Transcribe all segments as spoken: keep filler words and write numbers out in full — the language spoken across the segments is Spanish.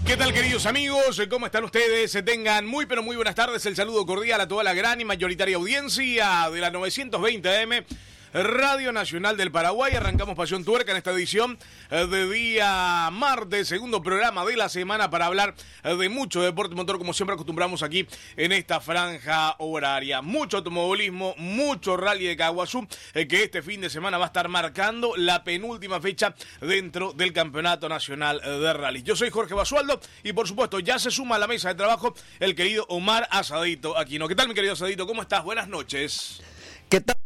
¿Qué tal, queridos amigos? ¿Cómo están ustedes? Tengan muy pero muy buenas tardes. El saludo cordial a toda la gran y mayoritaria audiencia de la novecientos veinte A M Radio Nacional del Paraguay. Arrancamos Pasión Tuerca en esta edición de día martes, segundo programa de la semana para hablar de mucho deporte motor, como siempre acostumbramos aquí en esta franja horaria. Mucho automovilismo, mucho rally de Caguazú, que este fin de semana va a estar marcando la penúltima fecha dentro del Campeonato Nacional de Rally. Yo soy Jorge Basualdo y por supuesto ya se suma a la mesa de trabajo el querido Omar Asadito Aquino. ¿Qué tal, mi querido Asadito? ¿Cómo estás? Buenas noches. ¿Qué tal?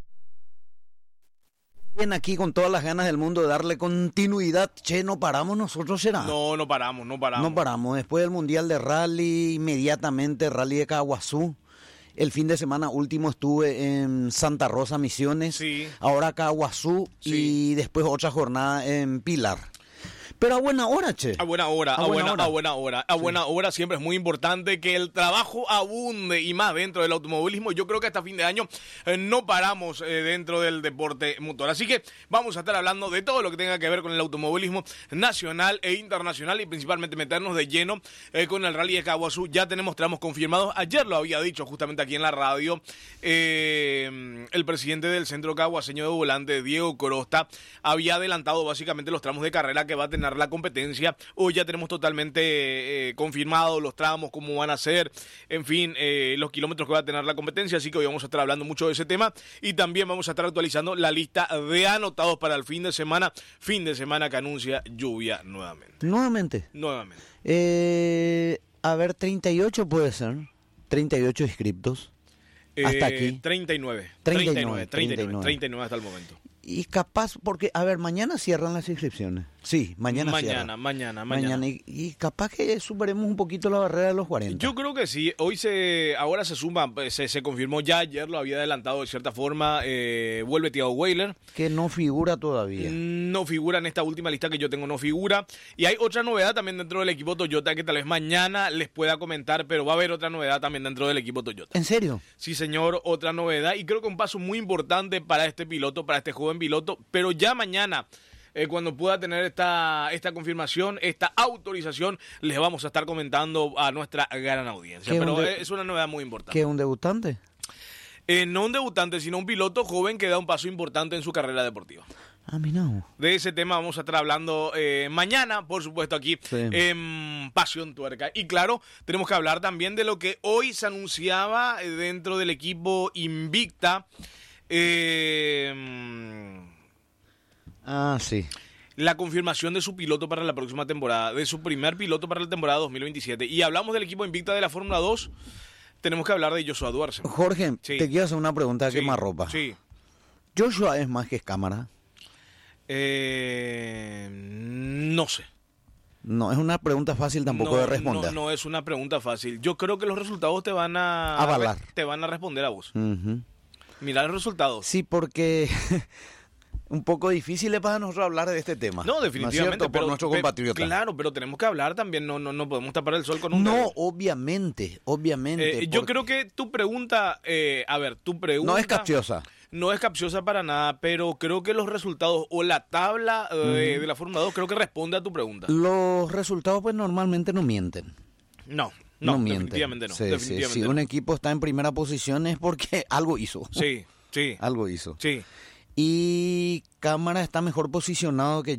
Bien, aquí con todas las ganas del mundo de darle continuidad. Che, ¿no paramos nosotros, será? No, no paramos, no paramos. No paramos. Después del Mundial de Rally, inmediatamente Rally de Caguazú. El fin de semana último estuve en Santa Rosa, Misiones. Sí. Ahora Caguazú, Sí. y después otra jornada en Pilar. Pero a buena hora, che. A buena hora, a, A buena buena, hora. a buena hora. A Sí. buena hora siempre es muy importante que el trabajo abunde y más dentro del automovilismo. Yo creo que hasta fin de año eh, no paramos eh, dentro del deporte motor. Así que vamos a estar hablando de todo lo que tenga que ver con el automovilismo nacional e internacional y principalmente meternos de lleno eh, con el Rally de Caguazú. Ya tenemos tramos confirmados. Ayer lo había dicho justamente aquí en la radio eh, el presidente del Centro Caguaseño de Volante, Diego Corosta, había adelantado básicamente los tramos de carrera que va a tener la competencia. Hoy ya tenemos totalmente eh, confirmados los tramos, cómo van a ser, en fin, eh, los kilómetros que va a tener la competencia, así que hoy vamos a estar hablando mucho de ese tema y también vamos a estar actualizando la lista de anotados para el fin de semana, fin de semana que anuncia lluvia nuevamente. Nuevamente. Nuevamente. Eh, a ver, treinta y ocho puede ser. treinta y ocho inscriptos. Hasta Eh, aquí. treinta y nueve. treinta y treinta y nueve, nueve, treinta y nueve, treinta y nueve. treinta y nueve hasta el momento. Y capaz, porque, a ver, mañana cierran las inscripciones. Sí, mañana Mañana, cierran. mañana, mañana. Y, y capaz que superemos un poquito la barrera de los cuarenta. Yo creo que sí, hoy se, ahora se suma, se, se confirmó ya, ayer lo había adelantado de cierta forma, eh, vuelve Thiago Weiler, Que no figura todavía. no figura en esta última lista que yo tengo, no figura, y hay otra novedad también dentro del equipo Toyota que tal vez mañana les pueda comentar, pero va a haber otra novedad también dentro del equipo Toyota. ¿En serio? Sí, señor, otra novedad, y creo que un paso muy importante para este piloto, para este joven piloto, pero ya mañana, eh, cuando pueda tener esta, esta confirmación, esta autorización, les vamos a estar comentando a nuestra gran audiencia. ¿Qué Pero un de- es una novedad muy importante. ¿Que un debutante? Eh, no un debutante, sino un piloto joven que da un paso importante en su carrera deportiva. Ah, mira. De ese tema vamos a estar hablando eh, mañana, por supuesto, aquí Sí. en Pasión Tuerca. Y claro, tenemos que hablar también de lo que hoy se anunciaba eh, dentro del equipo Invicta. Eh, Ah, sí. la confirmación de su piloto para la próxima temporada, de su primer piloto para la temporada dos mil veintisiete. Y hablamos del equipo Invicta de la Fórmula dos, tenemos que hablar de Joshua Duarce. Jorge, Sí. te quiero hacer una pregunta de Sí, quemarropa. Sí. ¿Joshua es más que cámara? Eh, no sé. No, es una pregunta fácil tampoco no, de responder. No, no es una pregunta fácil. Yo creo que los resultados te van a... Avalar. Te van a responder a vos. Ujú. Mira los resultados. Sí, porque un poco difícil es para nosotros hablar de este tema. No, definitivamente. ¿No es cierto? pero, Por nuestro pe- compatriota. Claro, pero tenemos que hablar también. No, no, no podemos tapar el sol con un No, dedo. obviamente, obviamente. Eh, yo porque creo que tu pregunta... eh, a ver, tu pregunta... no es capciosa. No es capciosa para nada, pero creo que los resultados o la tabla eh, de la Fórmula dos creo que responde a tu pregunta. Los resultados pues normalmente no mienten. No, no, mienten. definitivamente no. Sí, sí. definitivamente Si no. un equipo está en primera posición es porque algo hizo. Sí, sí, Algo hizo. sí. Y Cámara está mejor posicionado que